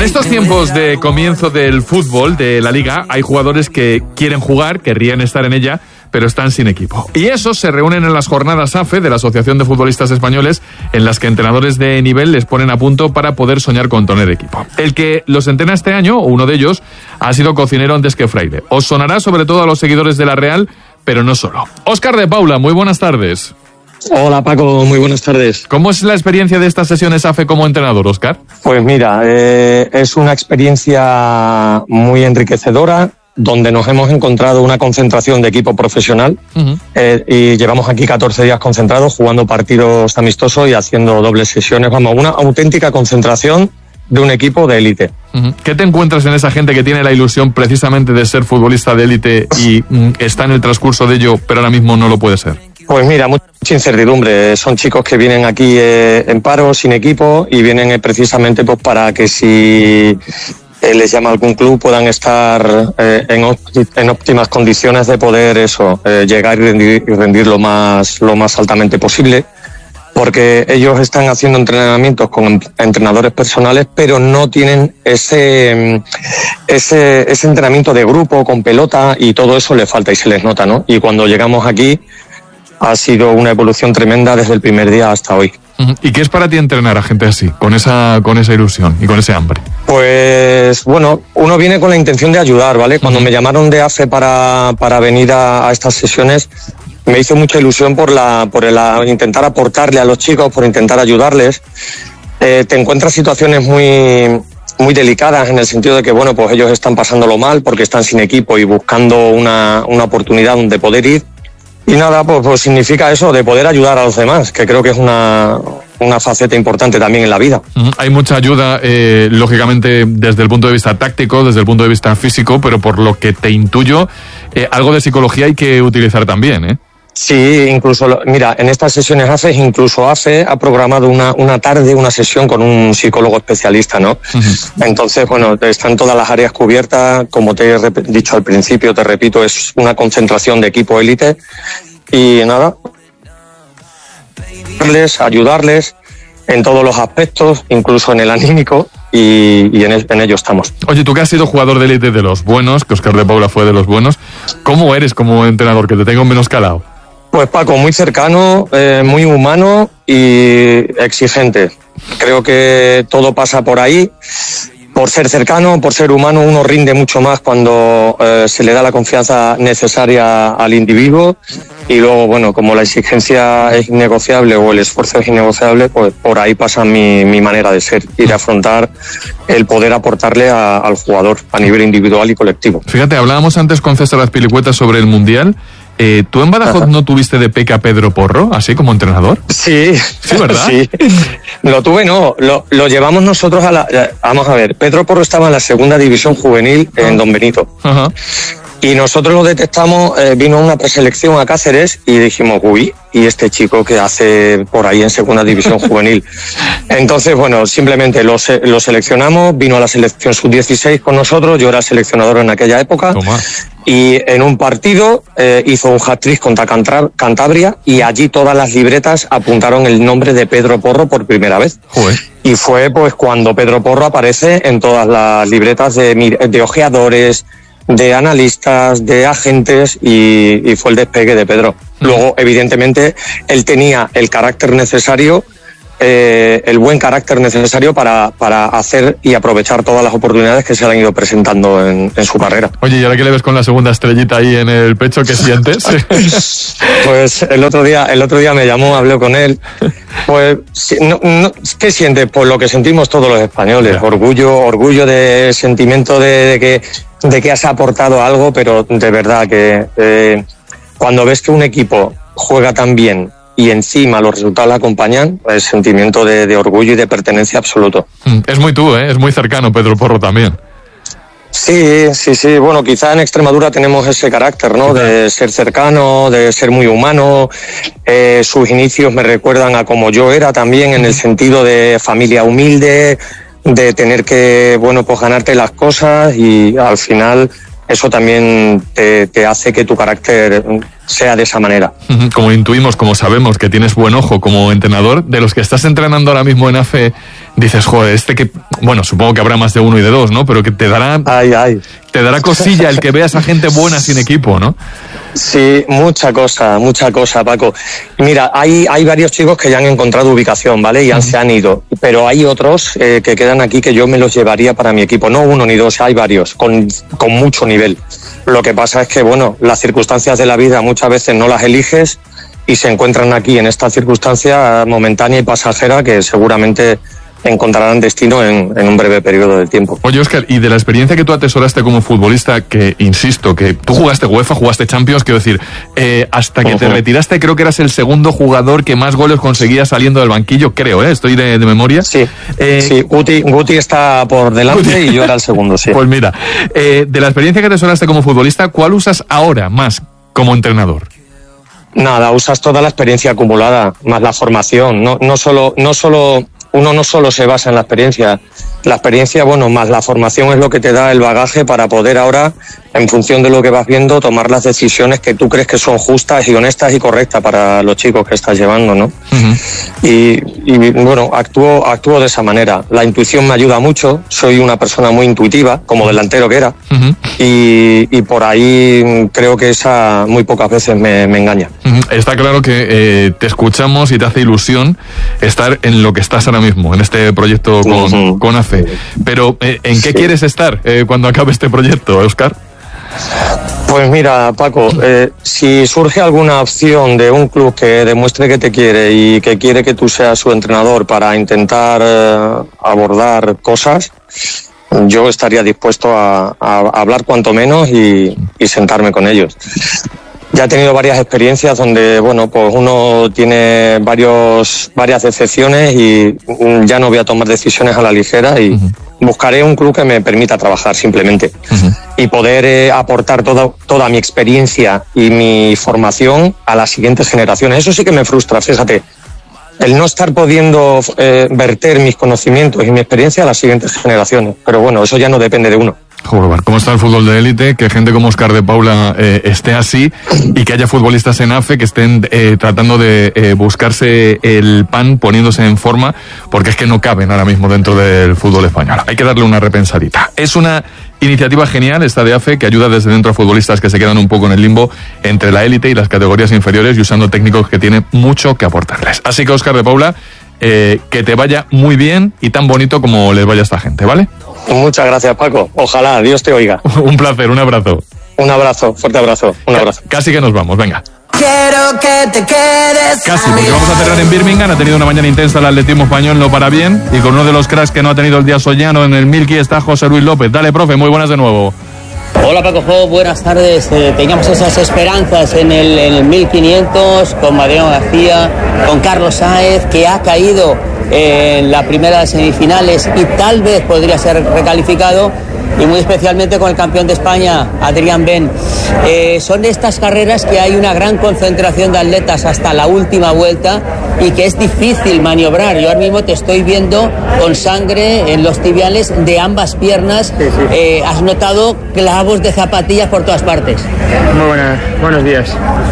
estos tiempos de comienzo del fútbol, de la Liga, hay jugadores que quieren jugar, querrían estar en ella, pero están sin equipo. Y esos se reúnen en las jornadas AFE de la Asociación de Futbolistas Españoles, en las que entrenadores de nivel les ponen a punto para poder soñar con tener equipo. El que los entrena este año, o uno de ellos, ha sido cocinero antes que fraile. Os sonará sobre todo a los seguidores de la Real, pero no solo. Óscar de Paula, muy buenas tardes. Hola Paco, muy buenas tardes. ¿Cómo es la experiencia de estas sesiones AFE como entrenador, Óscar? Pues mira, es una experiencia muy enriquecedora, donde nos hemos encontrado una concentración de equipo profesional y llevamos aquí 14 días concentrados, jugando partidos amistosos y haciendo dobles sesiones. Vamos, una auténtica concentración de un equipo de élite. ¿Qué te encuentras en esa gente que tiene la ilusión precisamente de ser futbolista de élite y está en el transcurso de ello, pero ahora mismo no lo puede ser? Pues mira, mucha incertidumbre. Son chicos que vienen aquí en paro, sin equipo, y vienen precisamente pues para que si les llama algún club puedan estar en óptimas condiciones de poder llegar y rendir lo más altamente posible, porque ellos están haciendo entrenamientos con entrenadores personales, pero no tienen ese entrenamiento de grupo con pelota, y todo eso les falta y se les nota, ¿no? Y cuando llegamos aquí ha sido una evolución tremenda desde el primer día hasta hoy. ¿Y qué es para ti entrenar a gente así, con esa ilusión y con ese hambre? Pues bueno, uno viene con la intención de ayudar, ¿vale? Cuando me llamaron de AFE para venir a estas sesiones, me hizo mucha ilusión por intentar aportarle a los chicos, por intentar ayudarles. Te encuentras situaciones muy delicadas, en el sentido de que, bueno, pues ellos están pasándolo mal porque están sin equipo y buscando una oportunidad donde poder ir. Y nada, pues significa eso, de poder ayudar a los demás, que creo que es una faceta importante también en la vida. Hay mucha ayuda, lógicamente, desde el punto de vista táctico, desde el punto de vista físico, pero por lo que te intuyo, algo de psicología hay que utilizar también, ¿eh? Sí, incluso, mira, en estas sesiones AFE ha programado una tarde, una sesión con un psicólogo especialista, ¿no? Entonces, bueno, están todas las áreas cubiertas. Como te he dicho al principio, te repito, es una concentración de equipo élite. Y nada, ayudarles en todos los aspectos, incluso en el anímico, y en ello estamos. Oye, tú que has sido jugador de élite de los buenos, que Óscar de Paula fue de los buenos, ¿cómo eres como entrenador, que te tengo menos calado? Pues Paco, muy cercano, muy humano y exigente. Creo que todo pasa por ahí. Por ser cercano, por ser humano, uno rinde mucho más cuando se le da la confianza necesaria al individuo. Y luego, bueno, como la exigencia es innegociable o el esfuerzo es innegociable, pues por ahí pasa mi manera de ser y de afrontar el poder aportarle al jugador a nivel individual y colectivo. Fíjate, hablábamos antes con César Azpilicueta sobre el Mundial. ¿Tú en Badajoz no tuviste de peque a Pedro Porro, así como entrenador? Sí, ¿verdad? Sí. Lo tuve, no. Lo llevamos nosotros vamos a ver, Pedro Porro estaba en la segunda división juvenil en Don Benito. Y nosotros lo detectamos, vino una preselección a Cáceres y dijimos, uy, ¿y este chico qué hace por ahí en segunda división juvenil? Entonces, bueno, simplemente lo seleccionamos, vino a la selección sub-16 con nosotros, yo era seleccionador en aquella época. Toma. Y en un partido hizo un hat-trick contra Cantabria, y allí todas las libretas apuntaron el nombre de Pedro Porro por primera vez. Joder. Y fue pues cuando Pedro Porro aparece en todas las libretas de ojeadores, de analistas, de agentes, y fue el despegue de Pedro. Luego, evidentemente, él tenía el carácter necesario, el buen carácter necesario para hacer y aprovechar todas las oportunidades que se le han ido presentando en su carrera. Oye, ¿y ahora qué le ves con la segunda estrellita ahí en el pecho? ¿Qué sientes? Pues el otro día me llamó, hablé con él. Pues, ¿qué sientes? Pues lo que sentimos todos los españoles. Orgullo de sentimiento de que has aportado algo, pero de verdad que cuando ves que un equipo juega tan bien y encima los resultados le acompañan, el sentimiento de orgullo y de pertenencia absoluto. Es muy tú, es muy cercano Pedro Porro también. Sí. Bueno, quizá en Extremadura tenemos ese carácter, ¿no? De ser cercano, de ser muy humano. Sus inicios me recuerdan a como yo era también, en el sentido de familia humilde, de tener que, bueno, pues ganarte las cosas, y al final eso también te hace que tu carácter sea de esa manera. Como intuimos, como sabemos que tienes buen ojo como entrenador, de los que estás entrenando ahora mismo en AFE, dices, joder, bueno, supongo que habrá más de uno y de dos, ¿no? Pero que te dará cosilla el que veas a gente buena sin equipo, ¿no? Sí, mucha cosa, Paco. Mira, hay varios chicos que ya han encontrado ubicación, ¿vale? Y se han ido. Pero hay otros que quedan aquí que yo me los llevaría para mi equipo. No uno ni dos, hay varios, con mucho nivel. Lo que pasa es que, bueno, las circunstancias de la vida muchas veces no las eliges y se encuentran aquí en esta circunstancia momentánea y pasajera que seguramente encontrarán destino en un breve periodo de tiempo. Oye, Óscar, y de la experiencia que tú atesoraste como futbolista, que insisto, que tú jugaste UEFA, jugaste Champions, quiero decir, hasta que te retiraste creo que eras el segundo jugador que más goles conseguía saliendo del banquillo, creo, estoy de memoria. Sí, sí, Guti está por delante y yo era el segundo, sí. Pues mira, de la experiencia que atesoraste como futbolista, ¿cuál usas ahora más como entrenador? Nada, usas toda la experiencia acumulada, más la formación, uno no solo se basa en la experiencia, bueno, más la formación es lo que te da el bagaje para poder ahora, en función de lo que vas viendo, tomar las decisiones que tú crees que son justas y honestas y correctas para los chicos que estás llevando, ¿no? Y bueno, actúo de esa manera. La intuición me ayuda mucho, soy una persona muy intuitiva, como delantero que era, y por ahí creo que esa muy pocas veces me engaña. Está claro que te escuchamos y te hace ilusión estar en lo que estás ahora mismo, en este proyecto con AFE. Pero, ¿en qué quieres estar cuando acabe este proyecto, Óscar? Pues mira, Paco, si surge alguna opción de un club que demuestre que te quiere y que quiere que tú seas su entrenador para intentar abordar cosas, yo estaría dispuesto a hablar cuanto menos y sentarme con ellos. Ya he tenido varias experiencias donde, bueno, pues uno tiene varias decepciones y ya no voy a tomar decisiones a la ligera y buscaré un club que me permita trabajar simplemente y poder aportar toda mi experiencia y mi formación a las siguientes generaciones. Eso sí que me frustra, fíjate, el no estar pudiendo verter mis conocimientos y mi experiencia a las siguientes generaciones. Pero bueno, eso ya no depende de uno. Joder, ¿cómo está el fútbol de élite? Que gente como Óscar de Paula esté así y que haya futbolistas en AFE que estén tratando de buscarse el pan, poniéndose en forma, porque es que no caben ahora mismo dentro del fútbol español. Hay que darle una repensadita. Es una iniciativa genial esta de AFE que ayuda desde dentro a futbolistas que se quedan un poco en el limbo entre la élite y las categorías inferiores y usando técnicos que tienen mucho que aportarles. Así que, Óscar de Paula, que te vaya muy bien y tan bonito como les vaya a esta gente, ¿vale? Muchas gracias, Paco. Ojalá Dios te oiga. Un placer, un abrazo. Un abrazo, fuerte abrazo, un abrazo. Casi que nos vamos, venga. Quiero que te quedes. Casi, porque vamos a cerrar en Birmingham. Ha tenido una mañana intensa el atletismo español, no para bien. Y con uno de los cracks que no ha tenido el día sollano en el Milky está José Luis López. Dale, profe, muy buenas de nuevo. Hola Paco Jo, buenas tardes. Teníamos esas esperanzas en el 1500 con Mariano García, con Carlos Sáez, que ha caído en la primera de semifinales y tal vez podría ser recalificado, y muy especialmente con el campeón de España, Adrián Ben. Son de estas carreras que hay una gran concentración de atletas hasta la última vuelta y que es difícil maniobrar. Yo ahora mismo te estoy viendo con sangre en los tibiales de ambas piernas. Sí. Has notado clavos de zapatillas por todas partes. Muy buenos días.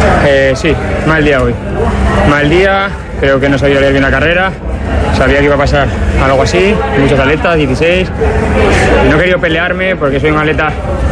Sí, mal día hoy. Mal día, creo que no sabía leer bien la carrera. Sabía que iba a pasar algo así, muchos atletas, 16. Y no he querido pelearme porque soy un atleta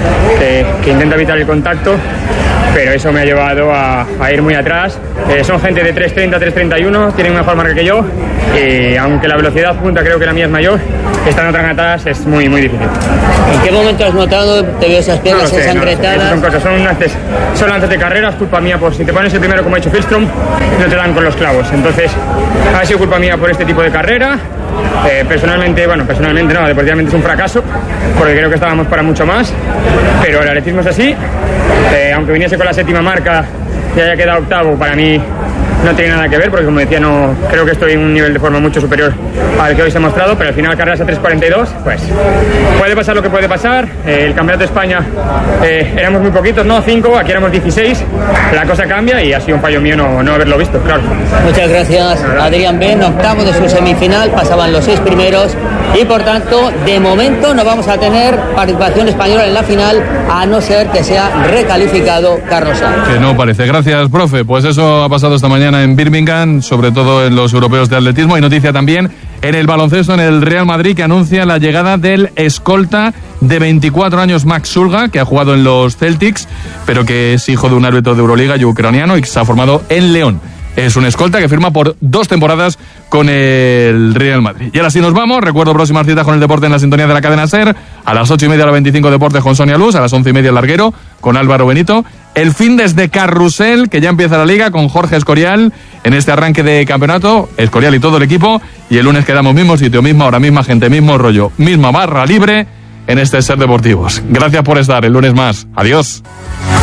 que intenta evitar el contacto, pero eso me ha llevado a ir muy atrás. Son gente de 3.30, 3.31, tienen mejor marca que yo, y aunque la velocidad punta creo que la mía es mayor, están tan atadas es muy difícil. ¿En qué momento has notado, te veo esas piernas ensangrentadas? Son cosas, son antes de carreras, culpa mía, por si te pones el primero como ha hecho Filstrom, no te dan con los clavos. Entonces, ha sido culpa mía por este tipo de carrera. Personalmente no, deportivamente es un fracaso, porque creo que estábamos para mucho más, pero el atletismo es así. Aunque viniese con la 7ª marca y haya quedado octavo, para mí no tiene nada que ver, porque como decía, no creo que estoy en un nivel de forma mucho superior al que hoy se ha mostrado, pero al final carreras a 3.42, pues puede pasar lo que puede pasar. El campeonato de España éramos muy poquitos, ¿no? 5, aquí éramos 16, la cosa cambia y ha sido un fallo mío no haberlo visto, claro. Muchas gracias, Adrián Ben, octavo de su semifinal, pasaban los 6 primeros y por tanto, de momento no vamos a tener participación española en la final, a no ser que sea recalificado Carlos Sainz. Que no parece. Gracias, profe. Pues eso ha pasado esta mañana en Birmingham, sobre todo en los europeos de atletismo. Y noticia también en el baloncesto, en el Real Madrid, que anuncia la llegada del escolta de 24 años Max Sulga, que ha jugado en los Celtics, pero que es hijo de un árbitro de Euroliga y ucraniano y que se ha formado en León. Es un escolta que firma por 2 temporadas con el Real Madrid. Y ahora sí nos vamos. Recuerdo próximas citas con el deporte en la sintonía de la cadena SER. A las 8:30 a las 25 Deportes con Sonia Luz. A las 11:30 el Larguero con Álvaro Benito. El fin desde Carrusel, que ya empieza la Liga con Jorge Escorial en este arranque de campeonato. Escorial y todo el equipo. Y el lunes quedamos mismo sitio, misma hora, misma gente, mismo rollo, misma barra libre en este SER Deportivos. Gracias por estar el lunes más. Adiós.